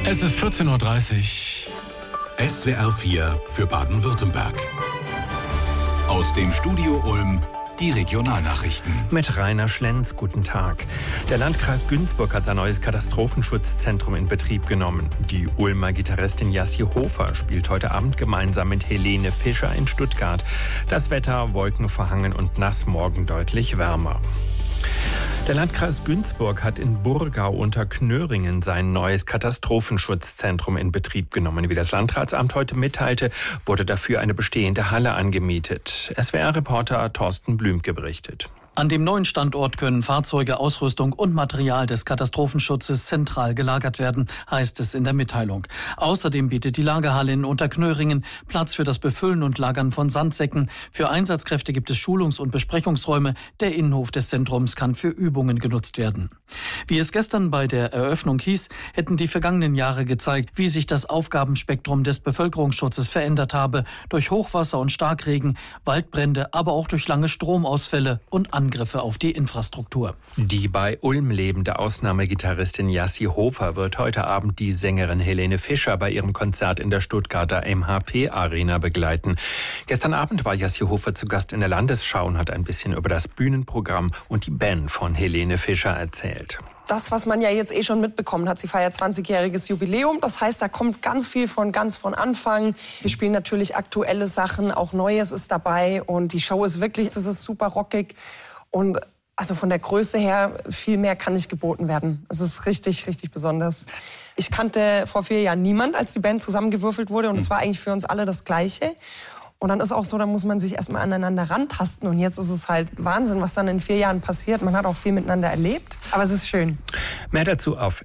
Es ist 14:30 Uhr. SWR 4 für Baden-Württemberg. Aus dem Studio Ulm die Regionalnachrichten. Mit Rainer Schlenz, guten Tag. Der Landkreis Günzburg hat sein neues Katastrophenschutzzentrum in Betrieb genommen. Die Ulmer Gitarristin Jassi Hofer spielt heute Abend gemeinsam mit Helene Fischer in Stuttgart. Das Wetter wolkenverhangen und nass, morgen deutlich wärmer. Der Landkreis Günzburg hat in Burgau unter Knöringen sein neues Katastrophenschutzzentrum in Betrieb genommen. Wie das Landratsamt heute mitteilte, wurde dafür eine bestehende Halle angemietet. SWR-Reporter Thorsten Blümke berichtet. An dem neuen Standort können Fahrzeuge, Ausrüstung und Material des Katastrophenschutzes zentral gelagert werden, heißt es in der Mitteilung. Außerdem bietet die Lagerhalle in Unterknöringen Platz für das Befüllen und Lagern von Sandsäcken. Für Einsatzkräfte gibt es Schulungs- und Besprechungsräume. Der Innenhof des Zentrums kann für Übungen genutzt werden. Wie es gestern bei der Eröffnung hieß, hätten die vergangenen Jahre gezeigt, wie sich das Aufgabenspektrum des Bevölkerungsschutzes verändert habe. Durch Hochwasser und Starkregen, Waldbrände, aber auch durch lange Stromausfälle und Angriffe auf die Infrastruktur. Die bei Ulm lebende Ausnahmegitarristin Jassi Hofer wird heute Abend die Sängerin Helene Fischer bei ihrem Konzert in der Stuttgarter MHP-Arena begleiten. Gestern Abend war Jassi Hofer zu Gast in der Landesschau und hat ein bisschen über das Bühnenprogramm und die Band von Helene Fischer erzählt. Das, was man ja jetzt schon mitbekommen hat, sie feiert 20-jähriges Jubiläum. Das heißt, da kommt ganz viel von Anfang. Wir spielen natürlich aktuelle Sachen, auch Neues ist dabei. Und die Show ist wirklich, es ist super rockig. Und also von der Größe her, viel mehr kann nicht geboten werden. Es ist richtig, richtig besonders. Ich kannte vor 4 Jahren niemand, als die Band zusammengewürfelt wurde. Und es war eigentlich für uns alle das Gleiche. Und dann ist auch so, da muss man sich erstmal aneinander rantasten. Und jetzt ist es halt Wahnsinn, was dann in 4 Jahren passiert. Man hat auch viel miteinander erlebt, aber es ist schön. Mehr dazu auf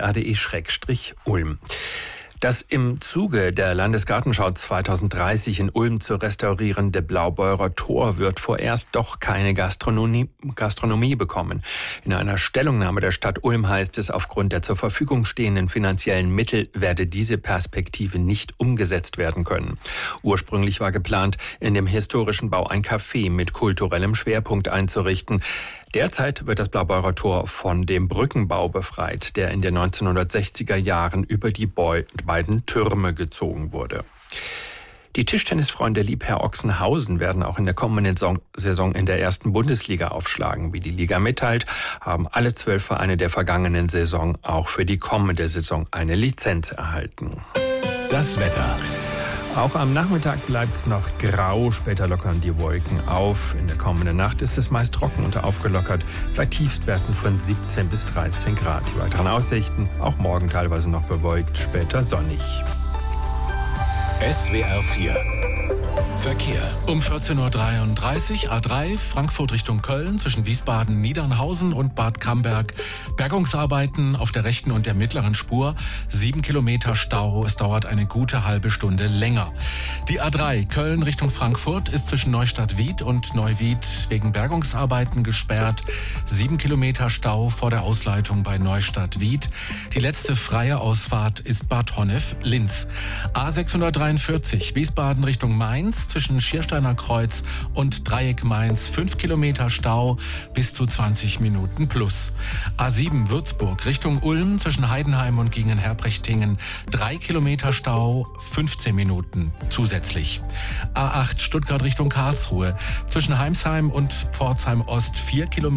swr.de/Ulm. Das im Zuge der Landesgartenschau 2030 in Ulm zu restaurierende Blaubeurer Tor wird vorerst doch keine Gastronomie bekommen. In einer Stellungnahme der Stadt Ulm heißt es, aufgrund der zur Verfügung stehenden finanziellen Mittel werde diese Perspektive nicht umgesetzt werden können. Ursprünglich war geplant, in dem historischen Bau ein Café mit kulturellem Schwerpunkt einzurichten. Derzeit wird das Blaubeurer Tor von dem Brückenbau befreit, der in den 1960er Jahren über die beiden Türme gezogen wurde. Die Tischtennisfreunde Liebherr Ochsenhausen werden auch in der kommenden Saison in der ersten Bundesliga aufschlagen. Wie die Liga mitteilt, haben alle 12 Vereine der vergangenen Saison auch für die kommende Saison eine Lizenz erhalten. Das Wetter. Auch am Nachmittag bleibt es noch grau, später lockern die Wolken auf. In der kommenden Nacht ist es meist trocken und aufgelockert, bei Tiefstwerten von 17 bis 13 Grad. Die weiteren Aussichten, auch morgen teilweise noch bewölkt, später sonnig. SWR 4 Verkehr. Um 14:33 Uhr A3 Frankfurt Richtung Köln zwischen Wiesbaden, Niedernhausen und Bad Camberg. Bergungsarbeiten auf der rechten und der mittleren Spur. 7 Kilometer Stau. Es dauert eine gute halbe Stunde länger. Die A3 Köln Richtung Frankfurt ist zwischen Neustadt-Wied und Neuwied wegen Bergungsarbeiten gesperrt. 7 Kilometer Stau vor der Ausleitung bei Neustadt-Wied. Die letzte freie Ausfahrt ist Bad Honnef-Linz. A643 Wiesbaden Richtung Mainz zwischen Schiersteiner Kreuz und Dreieck Mainz 5 Kilometer Stau bis zu 20 Minuten plus. A7 Würzburg Richtung Ulm zwischen Heidenheim und Gingen-Herprechtingen 3 Kilometer Stau, 15 Minuten zusätzlich. A8 Stuttgart Richtung Karlsruhe zwischen Heimsheim und Pforzheim Ost 4 Kilometer